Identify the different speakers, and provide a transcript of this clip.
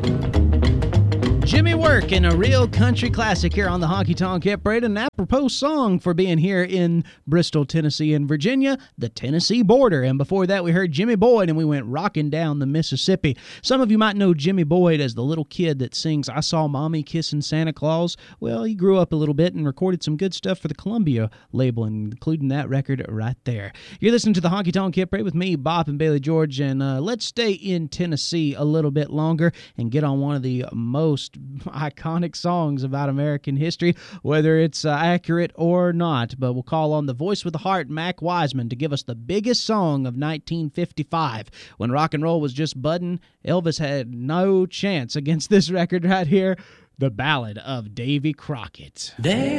Speaker 1: Jimmy Work and a real country classic here on the Honky Tonk Hit Parade. An apropos song for being here in Bristol, Tennessee, and Virginia, the Tennessee border. And before that, we heard Jimmy Boyd, and we went rocking down the Mississippi. Some of you might know Jimmy Boyd as the little kid that sings "I Saw Mommy Kissing Santa Claus." Well, he grew up a little bit and recorded some good stuff for the Columbia label, including that record right there. You're listening to the Honky Tonk Hit Parade with me, Bob and Bailey George, and let's stay in Tennessee a little bit longer and get on one of the most iconic songs about American history, whether it's accurate or not. But we'll call on the voice with the heart, Mac Wiseman, to give us the biggest song of 1955. When rock and roll was just budding, Elvis had no chance against this record right here, the Ballad of Davy Crockett.